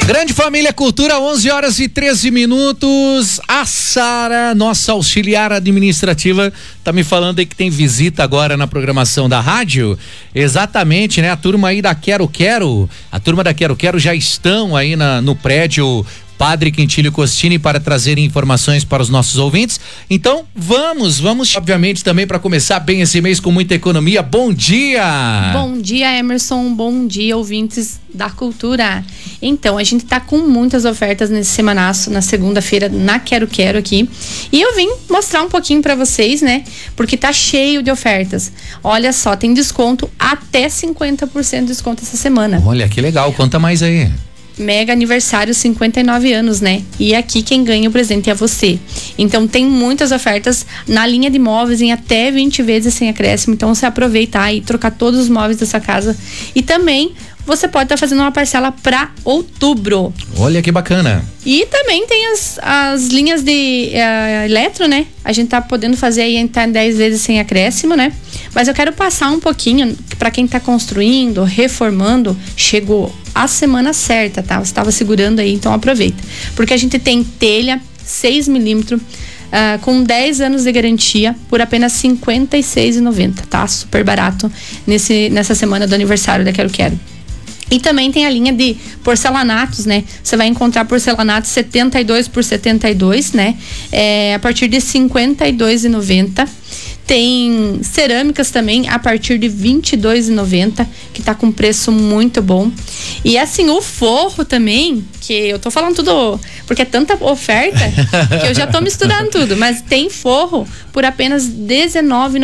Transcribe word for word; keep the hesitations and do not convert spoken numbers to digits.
Grande Família Cultura, onze horas e treze minutos. A Sara, nossa auxiliar administrativa, tá me falando aí que tem visita agora na programação da rádio. Exatamente, né? A turma aí da Quero Quero, a turma da Quero Quero já estão aí na, no prédio Padre Quintílio Costini para trazer informações para os nossos ouvintes. Então, vamos, vamos, obviamente, também para começar bem esse mês com muita economia. Bom dia! Bom dia, Emerson. Bom dia, ouvintes da cultura. Então, a gente tá com muitas ofertas nesse semanaço, na segunda-feira, na Quero Quero aqui. E eu vim mostrar um pouquinho para vocês, né? Porque tá cheio de ofertas. Olha só, tem desconto até cinquenta por cento de desconto essa semana. Olha, que legal. Conta mais aí. Mega aniversário, cinquenta e nove anos, né? E aqui quem ganha o presente é você. Então tem muitas ofertas na linha de móveis em até vinte vezes sem acréscimo. Então você aproveitar e trocar todos os móveis da sua casa. E também você pode estar tá fazendo uma parcela para outubro. Olha que bacana. E também tem as, as linhas de uh, eletro, né? A gente tá podendo fazer aí em dez vezes sem acréscimo, né? Mas eu quero passar um pouquinho para quem tá construindo, reformando, chegou a semana certa, tá? Você estava segurando aí, então aproveita. Porque a gente tem telha seis milímetros uh, com dez anos de garantia por apenas cinquenta e seis reais e noventa centavos, tá? Super barato nesse, nessa semana do aniversário da Quero Quero. E também tem a linha de porcelanatos, né? Você vai encontrar porcelanatos setenta e dois por setenta e dois, né? É, a partir de cinquenta e dois reais e noventa centavos. Tem cerâmicas também a partir de vinte e dois reais e noventa centavos, que tá com preço muito bom. E assim, o forro também, que eu tô falando tudo, porque é tanta oferta que eu já tô misturando tudo, mas tem forro por apenas dezenove reais e noventa centavos.